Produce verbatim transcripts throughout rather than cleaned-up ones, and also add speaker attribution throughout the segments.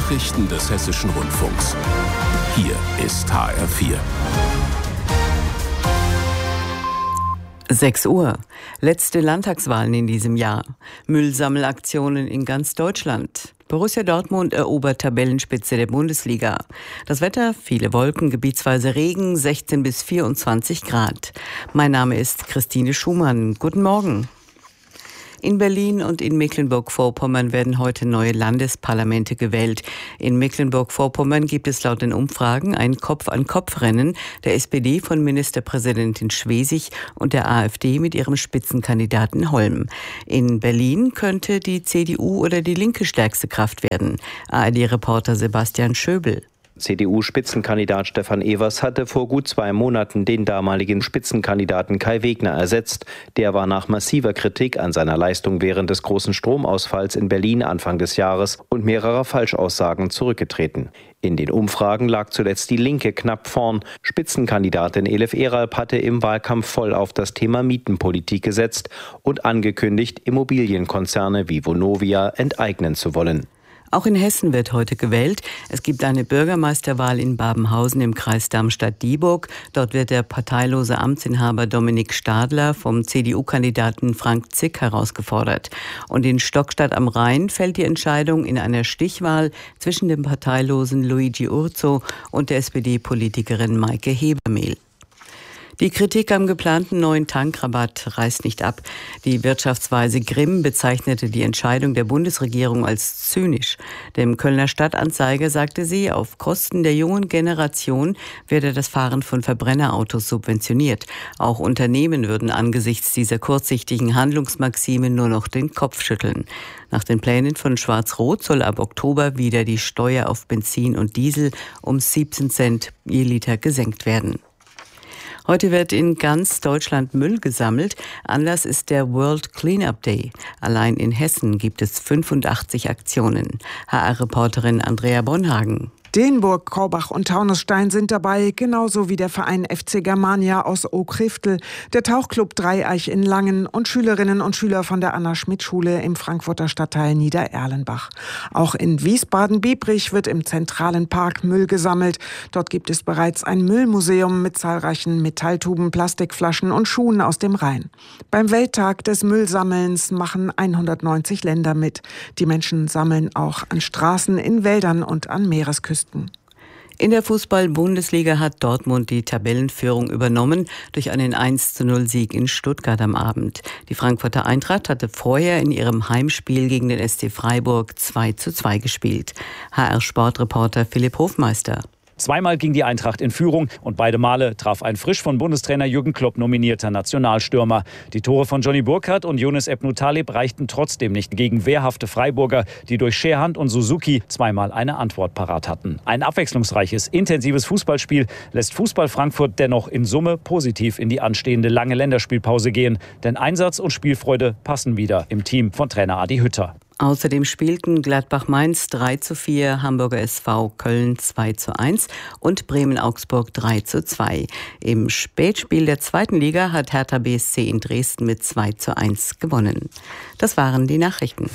Speaker 1: Nachrichten des Hessischen Rundfunks. Hier ist H R vier.
Speaker 2: sechs Uhr. Letzte Landtagswahlen in diesem Jahr. Müllsammelaktionen in ganz Deutschland. Borussia Dortmund erobert Tabellenspitze der Bundesliga. Das Wetter, viele Wolken, gebietsweise Regen, sechzehn bis vierundzwanzig Grad. Mein Name ist Christine Schumann. Guten Morgen. In Berlin und in Mecklenburg-Vorpommern werden heute neue Landesparlamente gewählt. In Mecklenburg-Vorpommern gibt es laut den Umfragen ein Kopf-an-Kopf-Rennen der S P D von Ministerpräsidentin Schwesig und der AfD mit ihrem Spitzenkandidaten Holm. In Berlin könnte die C D U oder die Linke stärkste Kraft werden. A R D-Reporter Sebastian Schöbel.
Speaker 3: C D U-Spitzenkandidat Stefan Evers hatte vor gut zwei Monaten den damaligen Spitzenkandidaten Kai Wegner ersetzt. Der war nach massiver Kritik an seiner Leistung während des großen Stromausfalls in Berlin Anfang des Jahres und mehrerer Falschaussagen zurückgetreten. In den Umfragen lag zuletzt die Linke knapp vorn. Spitzenkandidatin Elif Eralp hatte im Wahlkampf voll auf das Thema Mietenpolitik gesetzt und angekündigt, Immobilienkonzerne wie Vonovia enteignen zu wollen.
Speaker 2: Auch in Hessen wird heute gewählt. Es gibt eine Bürgermeisterwahl in Babenhausen im Kreis Darmstadt-Dieburg. Dort wird der parteilose Amtsinhaber Dominik Stadler vom C D U-Kandidaten Frank Zick herausgefordert. Und in Stockstadt am Rhein fällt die Entscheidung in einer Stichwahl zwischen dem parteilosen Luigi Urzo und der S P D-Politikerin Maike Hebermehl. Die Kritik am geplanten neuen Tankrabatt reißt nicht ab. Die Wirtschaftsweise Grimm bezeichnete die Entscheidung der Bundesregierung als zynisch. Dem Kölner Stadtanzeiger sagte sie, auf Kosten der jungen Generation werde das Fahren von Verbrennerautos subventioniert. Auch Unternehmen würden angesichts dieser kurzsichtigen Handlungsmaxime nur noch den Kopf schütteln. Nach den Plänen von Schwarz-Rot soll ab Oktober wieder die Steuer auf Benzin und Diesel um siebzehn Cent je Liter gesenkt werden. Heute wird in ganz Deutschland Müll gesammelt. Anlass ist der World Cleanup Day. Allein in Hessen gibt es fünfundachtzig Aktionen. H R-Reporterin Andrea Bonhagen.
Speaker 4: Deenburg, Korbach und Taunusstein sind dabei, genauso wie der Verein F C Germania aus Okriftel, der Tauchclub Dreieich in Langen und Schülerinnen und Schüler von der Anna-Schmidt-Schule im Frankfurter Stadtteil Niedererlenbach. Auch in Wiesbaden-Biebrich wird im zentralen Park Müll gesammelt. Dort gibt es bereits ein Müllmuseum mit zahlreichen Metalltuben, Plastikflaschen und Schuhen aus dem Rhein. Beim Welttag des Müllsammelns machen hundertneunzig Länder mit. Die Menschen sammeln auch an Straßen, in Wäldern und an Meeresküsten.
Speaker 2: In der Fußball-Bundesliga hat Dortmund die Tabellenführung übernommen durch einen eins zu null Sieg in Stuttgart am Abend. Die Frankfurter Eintracht hatte vorher in ihrem Heimspiel gegen den S C Freiburg zwei zu zwei gespielt. H R-Sportreporter Philipp Hofmeister.
Speaker 5: Zweimal ging die Eintracht in Führung und beide Male traf ein frisch von Bundestrainer Jürgen Klopp nominierter Nationalstürmer. Die Tore von Johnny Burkhardt und Younes Ebnou Taleb reichten trotzdem nicht gegen wehrhafte Freiburger, die durch Scherhand und Suzuki zweimal eine Antwort parat hatten. Ein abwechslungsreiches, intensives Fußballspiel lässt Fußball Frankfurt dennoch in Summe positiv in die anstehende lange Länderspielpause gehen. Denn Einsatz und Spielfreude passen wieder im Team von Trainer Adi Hütter.
Speaker 2: Außerdem spielten Gladbach-Mainz drei zu vier, Hamburger S V Köln zwei zu eins und Bremen-Augsburg drei zu zwei. Im Spätspiel der zweiten Liga hat Hertha B S C in Dresden mit zwei zu eins gewonnen. Das waren die Nachrichten.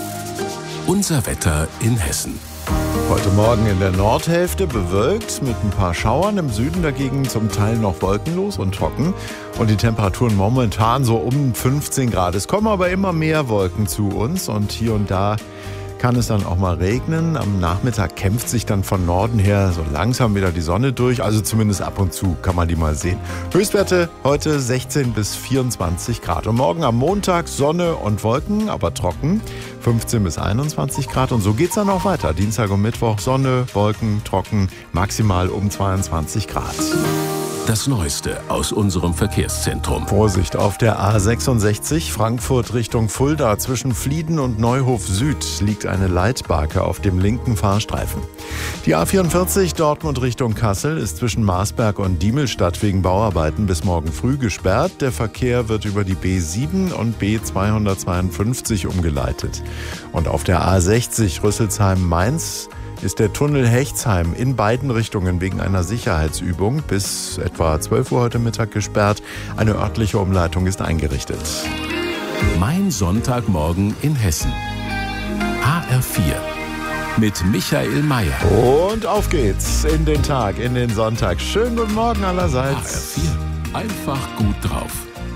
Speaker 1: Unser Wetter in Hessen.
Speaker 6: Heute Morgen in der Nordhälfte bewölkt mit ein paar Schauern, im Süden dagegen zum Teil noch wolkenlos und trocken. Und die Temperaturen momentan so um fünfzehn Grad. Es kommen aber immer mehr Wolken zu uns und hier und da kann es dann auch mal regnen. Am Nachmittag kämpft sich dann von Norden her so langsam wieder die Sonne durch. Also zumindest ab und zu kann man die mal sehen. Höchstwerte heute sechzehn bis vierundzwanzig Grad. Und morgen am Montag Sonne und Wolken, aber trocken. fünfzehn bis einundzwanzig Grad. Und so geht's dann auch weiter. Dienstag und Mittwoch Sonne, Wolken, trocken, maximal um zweiundzwanzig Grad.
Speaker 1: Das Neueste aus unserem Verkehrszentrum.
Speaker 6: Vorsicht auf der A sechsundsechzig, Frankfurt Richtung Fulda. Zwischen Flieden und Neuhof Süd liegt eine Leitbarke auf dem linken Fahrstreifen. Die A vierundvierzig, Dortmund Richtung Kassel, ist zwischen Marsberg und Diemelstadt wegen Bauarbeiten bis morgen früh gesperrt. Der Verkehr wird über die B sieben und B zweihundertzweiundfünfzig umgeleitet. Und auf der A sechzig, Rüsselsheim-Mainz, ist der Tunnel Hechtsheim in beiden Richtungen wegen einer Sicherheitsübung bis etwa zwölf Uhr heute Mittag gesperrt. Eine örtliche Umleitung ist eingerichtet.
Speaker 1: Mein Sonntagmorgen in Hessen. H R vier. mit Michael Mayer.
Speaker 6: Und auf geht's in den Tag, in den Sonntag. Schönen guten Morgen allerseits.
Speaker 1: H R vier. Einfach gut drauf.